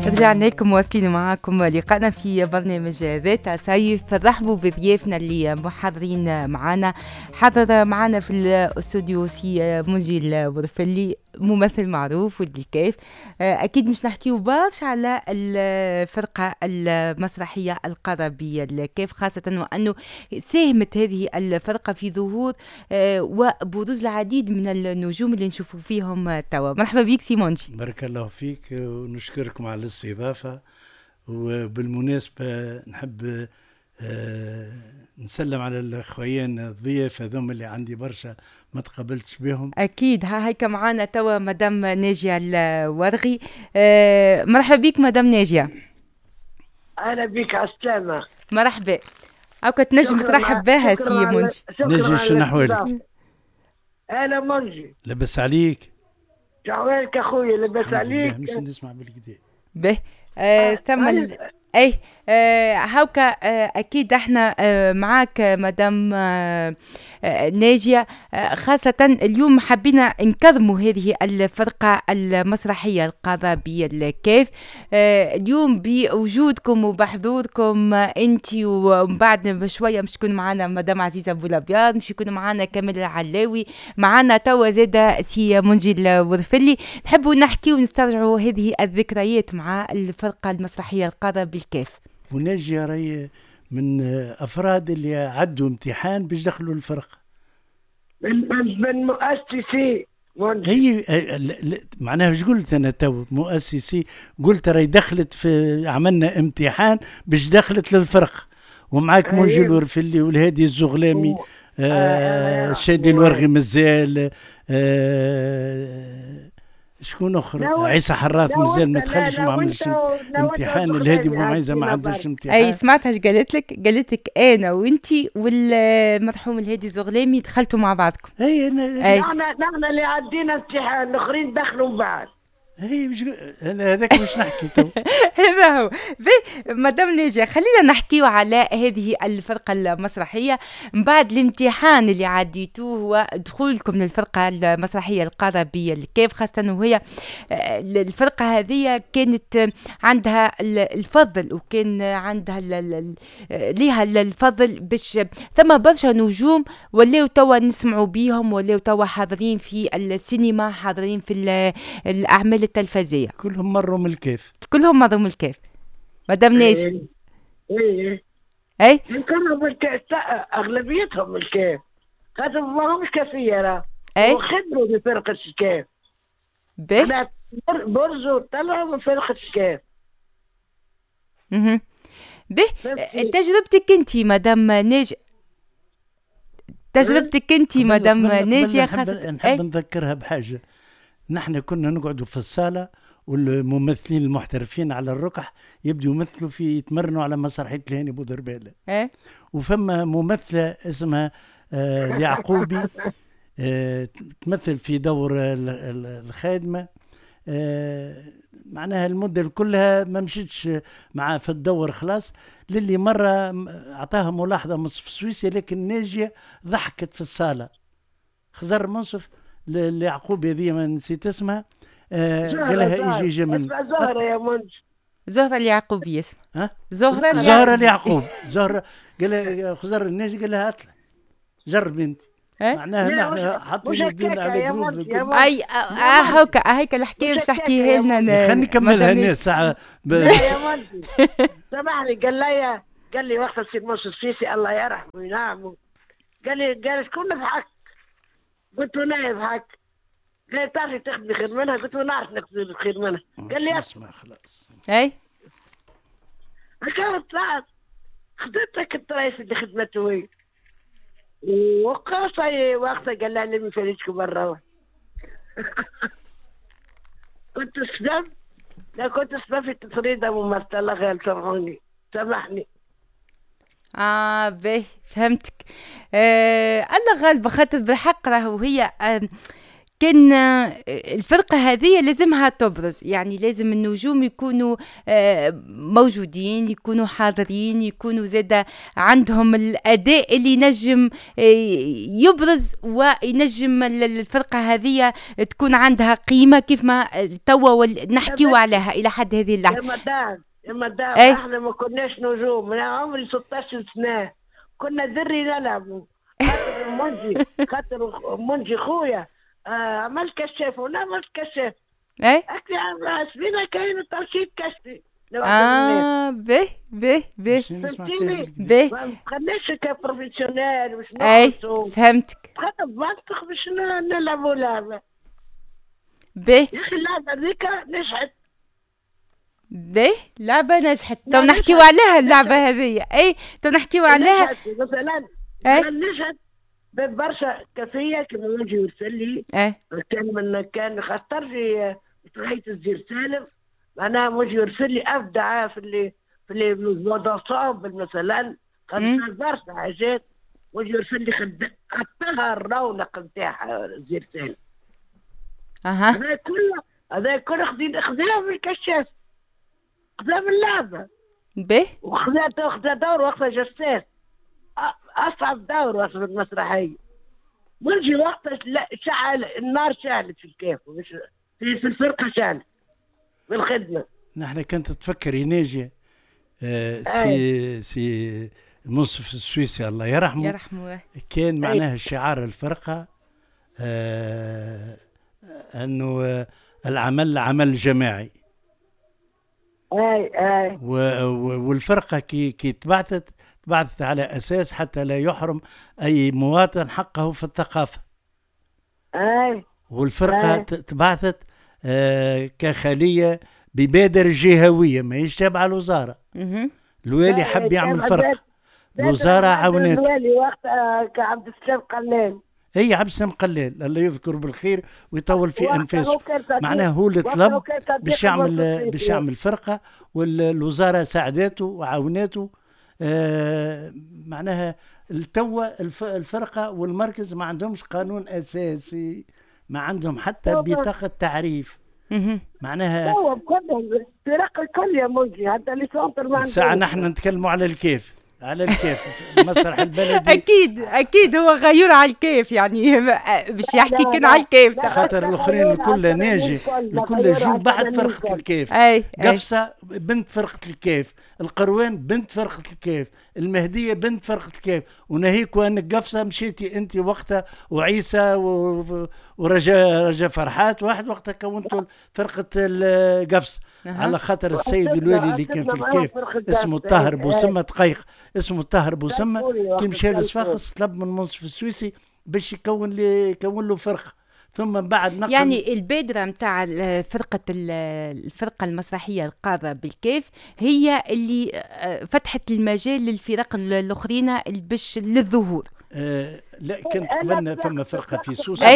رجعنا لكم واصلين معاكم لقاءنا في برنامج ذات صيف. رحبوا بضيافنا اللي محاضرين معنا. حضر معنا في الاستوديو سي منجي الورفلي، ممثل معروف ولد الكيف. اكيد مش نحكيو برشا على الفرقه المسرحيه القربيه الكيف، خاصه وانه ساهمت هذه الفرقه في ظهور وبروز العديد من النجوم اللي نشوفوا فيهم توا. مرحبا بك سي منجي. بارك الله فيك ونشكركم على الاستضافه. وبالمناسبه نحب نسلم على الاخوين الضياف هذوما اللي عندي برشا ما تقابلتش بهم. اكيد هيك معانا توا مدام ناجيه الورغي. مرحبا بك مدام ناجيه. اهلا بك على السلامه. مرحبا. هاكا تنجم ترحب بها سي منجي. ناجي شنو احوالك؟ اهلا منجي، لبس عليك. شحوالك اخويا؟ لبس عليك. مش نسمع بالكدا به ثم اي هاوكا اكيد احنا معاك مدام ناجيه. خاصه اليوم حبينا نكرموا هذه الفرقه المسرحيه القرابيه الكيف اليوم بوجودكم وبحضوركم انت، ومن بعد بشويه مش تكون معنا مدام عزيزه بولابيار، مش يكون معنا كامل العلاوي، معنا توا زاده سي منجي الورفلي. نحبوا نحكي ونسترجعوا هذه الذكريات مع الفرقه المسرحيه القرابيه الكيف. وناجي راهي من افراد اللي عدوا امتحان باش دخلوا الفرقه من مؤسسي. هي معناها ايش قلت انا تو مؤسسي؟ قلت راهي دخلت في عملنا امتحان باش دخلت للفرقه، ومعاك منجي الورفلي والهادي الزغلامي شادي الورغي مازال شكون اخر عيسى حراث مازال ما دخلش وما عملش امتحان. الهادي بومعيزه ما عندهاش امتحان. اي سمعتها ايش قالت لك؟ قالت لك انا وانتي والمرحوم الهادي الزغلامي دخلتوا مع بعضكم. اي نحن اللي عدينا امتحان، الاخرين دخلوا بعد. هي مش هذاك مش نحكي تو. هذا هو. مدام ناجية خلينا نحكيو على هذه الفرقة المسرحية من بعد الامتحان اللي عديتوه ودخولكم للفرقة المسرحية القرابية الكيف، خاصة وهي الفرقة هذه كانت عندها الفضل وكان عندها ليها الفضل باش ثم برشا نجوم ولاو توا نسمعوا بيهم، ولاو توا حاضرين في السينما، حاضرين في الأعمال التلفزية. كلهم مروا من الكيف. كلهم مروا من الكيف مدام ناجي. اي كلهم الكيف، اغلبيتهم الكيف، خاطر ما همش كثيرة وخدموا بفرقة الكيف. به برزوا طلعوا من فرقة الكيف. به تجربتك انت مدام ناجي، تجربتك انت مدام ناجي خاصة نحب نذكرها بحاجة. نحن كنا نقعدوا في الصالة والممثلين المحترفين على الركح يبدوا يمثلوا يتمرنوا على مسرحية الهاني بودربالة. وفما ممثلة اسمها اليعقوبي تمثل في دور الخادمة. معناها المدة كلها ما مشيتش معاه في الدور خلاص. للي مرة أعطاها ملاحظة منصف سويسي، لكن ناجية ضحكت في الصالة. خزر منصف اليعقوب هذه ما نسيت اسمها، قال لها يجي من زهرة يا منج، زهرة اليعقوبية اسمها زهرة اليعقوب. زهرة قال لها خزر الناجي، قال لها اطلع جرب انت. معناها نحن حطوا يدينا على جروب. اي هيك الحكايه مش تحكيها لنا. خلينا نكملها الناس ساعه يا منجي. سامحني، قال لي وقت السيد منصور السيسي الله يرحمه وينعمه، قال شكون نضحك؟ قلت له لا يضحك. قال لي تعرفي تاخذي خير منها؟ قلت له نعرف ناخذ خير منها. قال لي اسمع خلاص. اي كانت طلعت خدتك الطريف اللي خدمته هي وقاصي وقتها قال لها لمي فريجك برا. كنت سبب، لا كنت سبب في تصريدة ممثلة. الله غير سامحوني سامحني. باهي فهمتك. الله غالب خاطر بالحق راهو هي كان الفرقة هذه لازمها تبرز، يعني لازم النجوم يكونوا موجودين، يكونوا حاضرين، يكونوا زادة عندهم الأداء اللي ينجم يبرز وينجم الفرقة هذه تكون عندها قيمة كيف ما توا نحكيو عليها إلى حد هذه اللحظة. يا مدام احنا ما كناش نجوم، انا عمري 16 سنة كنا ذري نلعبوا. خاطر منجي خويا عمل كشاف وانا عملت كشاف. اكلي حسبينا كاين ترشيد كشفي. به فهمتيني؟ ما خليش كبروفيسيونيل باش نقصوا. فهمتك. خاطر منطق باش نلعبوا لعبة. به يا اخي اللعبة ذيك نجحت. به لعبة نجحت. تو نحكيو عليها اللعبة هذه. تو نحكيو عليها. مثلا نجحت برشا كافيه كما يجي يرسل لي. كان خاطر لي تغيت الزير سالم معناها مجي يرسل لي ابدع في الموضوع مثلا خاطر برشا حاجات مجي يرسل لي خدتها الرونق نتاعها الزير سالم. هذا كله خذاه من الكشاف، خذاه من اللعبه. به وخذا دور وقتها جساس، اصعب دور وقت المسرحيه. ونجي وقتها شعل النار، شعلت في الكيف في الفرقه، شعلت في الخدمه. نحن كنت تفكر يا ناجي سي منصف السويسي الله يرحمه كان معناها شعار الفرقه انه العمل عمل جماعي. والفرقه كي تبعثت على أساس حتى لا يحرم أي مواطن حقه في الثقافة. والفرقة تبعثت كخلية ببادرة جهوية ما تابعة الوزارة. الوالي حب يعمل فرقة، الوزارة عاونته. الوالي وقتها كعبد السلام قلال. عبد السلام قلال الله يذكر بالخير ويطول في أنفاسه. معناه هو اللي طلب باش يعمل فرقة، والوزارة ساعدته وعاونته. معناها التوى الفرقة والمركز ما عندهمش قانون أساسي، ما عندهم حتى بطاقة تعريف. معناها فرق الكل يا منجي حتى اللي سونتر. ساعة نحن نتكلموا على الكيف المسرح البلدي. اكيد هو غيور على الكيف، يعني باش يحكي كان على الكيف. خاطر الاخرين الكل ناجي الكل جو بعد فرقة الكيف. قفصة بنت فرقة الكيف، القروان بنت فرقة الكيف، المهدية بنت فرقة الكيف. وناهيك وانك قفصة مشيتي انت وقتها وعيسى ورجا فرحات واحد وقتها كونتوا فرقة القفص. على خاطر السيد الوالي اللي كان في الكيف اسمه الطاهر بوسمة دقيق، اسمه الطاهر بوسمة، كي مشى لصفاقس طلب من منصف السويسي باش يكون له فرقة. ثم بعد نقل يعني البادرة متاع الفرقة المسرحية القاضة بالكيف هي اللي فتحت المجال للفرق الأخرين باش للظهور. لا كانت قبلنا ثم فرقة في سوسة.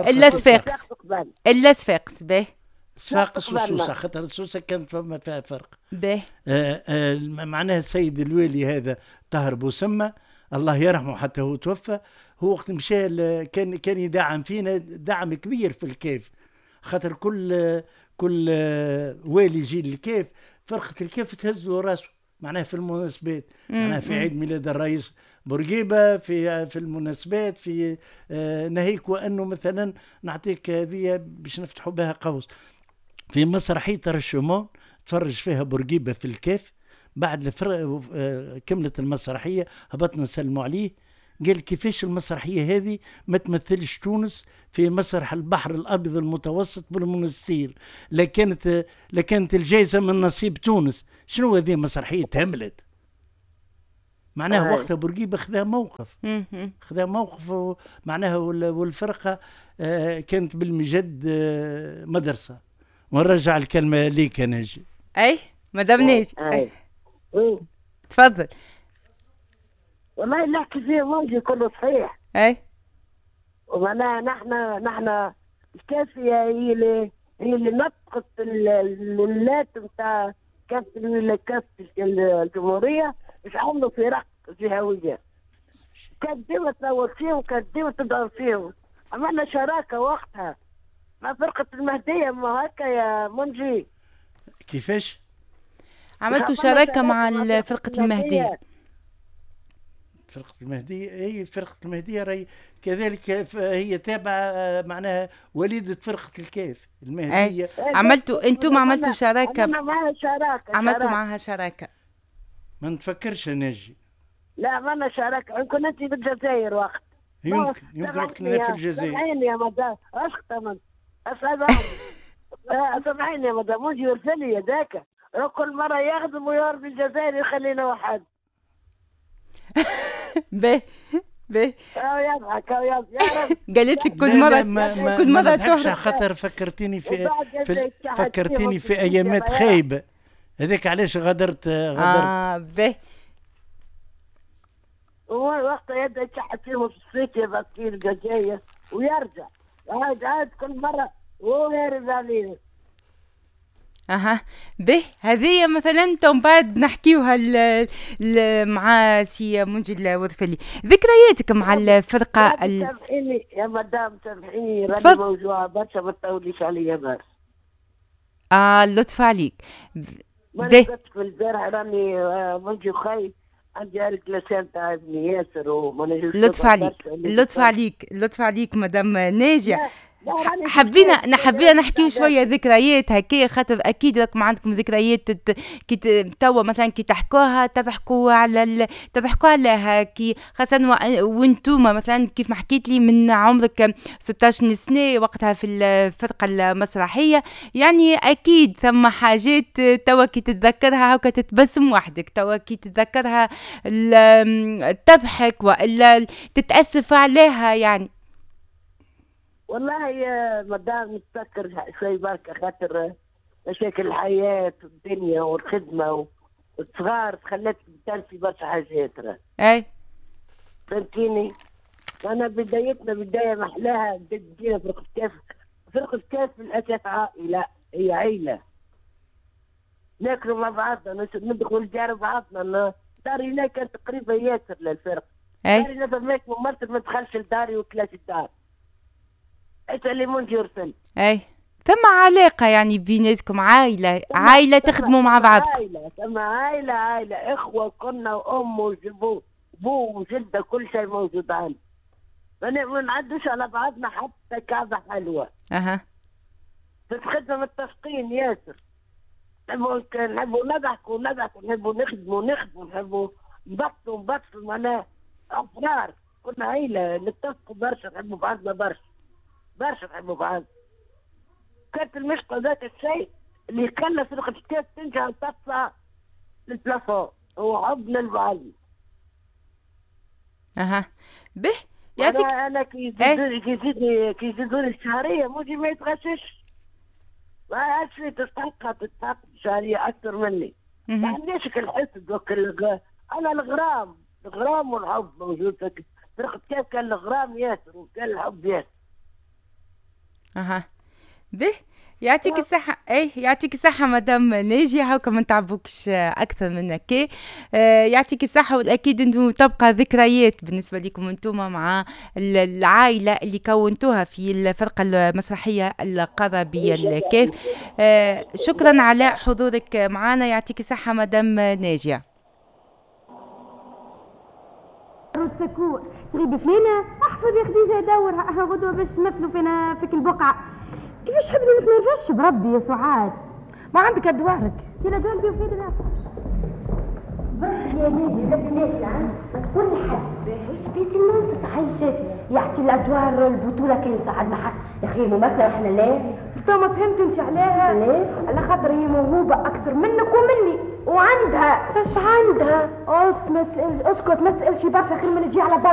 إلا صفاقس به صفاقس وسوسة، خاطر سوسة كانت فيها فرق. معناها السيد الوالي هذا طاهر بوسمة الله يرحمه حتى هو توفى، هو وقت مشى كان يدعم فينا دعم كبير في الكيف. خاطر كل والي يجي للكيف فرقة الكيف تهز له راسه، معناها في المناسبات، معناها في عيد ميلاد الرئيس بورقيبة، في المناسبات، في ناهيك وأنه مثلا نعطيك هذه باش نفتحوا بها قوس في مسرحية الشمون تفرج فيها بورقيبة في الكيف. بعد كملت المسرحية هبطنا نسلموا عليه، قال كيفاش المسرحية هذه ما تمثلش تونس في مسرح البحر الأبيض المتوسط بالمنستير، لكانت الجائزة من نصيب تونس. شنو هذه مسرحية هملت؟ معناها وقتها بورقيبة خذا موقف معناها والفرقة كانت بالمجد مدرسة. ونرجع الكلمة ليك يا ناجي. مدام ناجي تفضل. والله نحكي فيه موجي كله صحيح. ومعناها نحن الكافية هي اللي نطقت اللات نتاع كافة الجمهورية مش عملوا فرق جهوية. كانت ديما تنور فيهم، كانت ديما تدور فيهم. عملنا شراكة وقتها مع فرقة المهدية، ما هكا يا منجي. كيفاش؟ عملتوا شراكة مع فرقة المهدية؟ فرقة المهدية هي فرقة المهدية راهي كذلك هي تابعة معناها وليدة فرقة الكيف المهدية. عملتوا انتم عملتوا شراكة؟ عملتوا معها شراكة؟ ما نتفكرش نجي. لا ما لنا شراكة، يمكن انت بالجزائر وقت. يمكن وقت لنا في الجزائر. سامحيني يا مدام، اسكت من سامحيني يا مدام، موجي يرسلي ذاك كل مرة يخدم ويهرب في الجزائر يخلينا واحد. به يضحك يا رب. قالت لك كل مرة كل مرة تهرب. خاطر فكرتني في ايامات خايبة، هذاك علاش غادرت. به هو وقتها يبدا يتشحت فيهم في الصيف يا بكير الجزائر ويرجع عاد كل مرة وهو يرد عليه. به هذه مثلا انتم بعد نحكيوها مع سي منجي الورفلي. ذكرياتك مع الفرقة سامحيني يا مدام، سامحيني راني موجوعة برشا، ما تطوليش عليا برشا. لطف عليك. ما نقدرش في البارح راني منجي خايف، عندي الكلاسات تاع ابني ياسر وما نجوش. لطف عليك مدام ناجية. حبينا نحكيو شويه ذكريات هكا، خاطر اكيد راكم عندكم ذكريات كي توا مثلا كي تحكوها تضحكوا عليها كي خاصه وانتم مثلا كيف ما حكيت لي من عمرك 16 سنه وقتها في الفرقه المسرحيه، يعني اكيد ثم حاجات توا كي تتذكرها هكا تتبسم وحدك، توا كي تتذكرها تضحك والا تتاسف عليها يعني. والله يا مدام نتذكر شوي بركة، خاطر مشاكل الحياة والدنيا والخدمة والصغار خلت تنسي برشا حاجات. فهمتيني؟ أنا بدايتنا بداية محلاها، بدينا فرقة كيف. فرقة كيف في الأساس عائلة، هي عيلة. ناكلوا مع بعضنا، ندخلوا الجار بعضنا. داري هنا كانت تقريبا ياسر للفرقة. داري نفهمك ممثل ما دخلش لداري وكلاش الدار. اللي منجي يرسل. ثم علاقة يعني بيناتكم، عائلة تخدموا مع بعضكم. ثم عائلة إخوة كنا، وأم وجبو بو وجدة، كل شيء موجود عندنا. ما نعدوش على بعضنا حتى كعبة حلوة. في الخدمة متفقين ياسر. نحبوا نضحكوا نحبوا نخدموا نحبوا نبطلوا معناها أفرار. كنا عائلة نتفقوا برشا، نحبوا بعضنا برشا نحبوا بعض. كانت المشكلة ذاك الشيء اللي خلى فرقة كيف تنجح وتطلع للبلافون، هو حبنا لبعض. به يعطيك. أنا كي يزيدوني الشهرية موجي ما يتغشش، ما عادش تستحق شهرية أكثر مني. ما عنديش الحس دوك أنا الغرام والحب موجود. فرقة كيف كان الغرام ياسر وكان الحب ياسر. به يعطيك الصحة. يعطيك الصحة مدام ناجية، هاكا ما نتعبوكش أكثر من هكا. يعطيك الصحة، والأكيد أنتم تبقى ذكريات بالنسبة لكم أنتم مع العائلة اللي كونتوها في الفرقة المسرحية القربية الكيف. شكرا على حضورك معنا، يعطيك الصحة مدام ناجية. تغيبي فينا؟ احفظ يا خديجة دورها، احنا غدوة باش نمثلوا فينا فيك البقعة. كيفاش حبني نتنرفزش بربي يا سعاد؟ ما عندك ادوارك كده قلبي وفيدنا برشا يا نادي. لازم كل حد ايش بيتي المنطق عايشة يعطي الادوار البطولة كان سعاد مع يا اخي الممثلة واحنا لا. ما فهمت انت عليها؟ ليه؟ على خاطر هي موهوبة اكثر منك ومني وعندها. ايش عندها؟ اسكت ما تسألش برشا خير من تجي على